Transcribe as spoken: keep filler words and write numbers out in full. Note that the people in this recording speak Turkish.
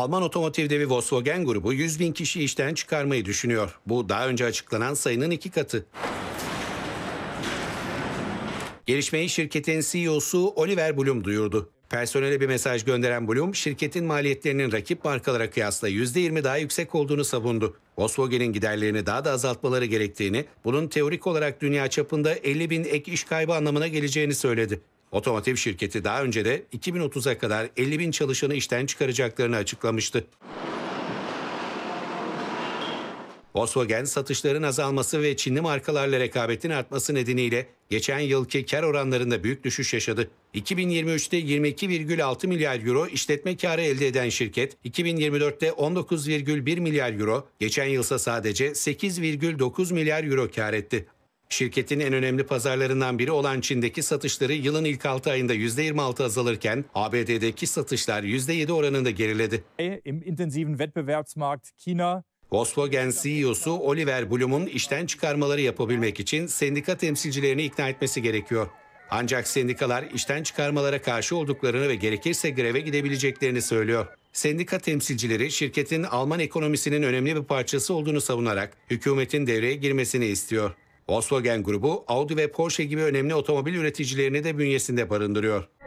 Alman otomotiv devi Volkswagen grubu yüz bin kişi işten çıkarmayı düşünüyor. Bu daha önce açıklanan sayının iki katı. Gelişmeyi şirketin C E O'su Oliver Blume duyurdu. Personele bir mesaj gönderen Blume, şirketin maliyetlerinin rakip markalara kıyasla yüzde yirmi daha yüksek olduğunu savundu. Volkswagen'in giderlerini daha da azaltmaları gerektiğini, bunun teorik olarak dünya çapında elli bin ek iş kaybı anlamına geleceğini söyledi. Otomotiv şirketi daha önce de iki bin otuza kadar elli bin çalışanı işten çıkaracaklarını açıklamıştı. Volkswagen, satışların azalması ve Çinli markalarla rekabetin artması nedeniyle geçen yılki kar oranlarında büyük düşüş yaşadı. iki bin yirmi üçte yirmi iki virgül altı milyar euro işletme karı elde eden şirket, iki bin yirmi dörtte on dokuz virgül bir milyar euro, geçen yılsa sadece sekiz virgül dokuz milyar euro kar etti. Şirketin en önemli pazarlarından biri olan Çin'deki satışları yılın ilk altı ayında yüzde yirmi altı azalırken A B D'deki satışlar yüzde yedi oranında geriledi. Im intensiven Wettbewerbsmarkt China. Volkswagen C E O'su Oliver Blume'un işten çıkarmaları yapabilmek için sendika temsilcilerini ikna etmesi gerekiyor. Ancak sendikalar işten çıkarmalara karşı olduklarını ve gerekirse greve gidebileceklerini söylüyor. Sendika temsilcileri şirketin Alman ekonomisinin önemli bir parçası olduğunu savunarak hükümetin devreye girmesini istiyor. Volkswagen grubu Audi ve Porsche gibi önemli otomobil üreticilerini de bünyesinde barındırıyor.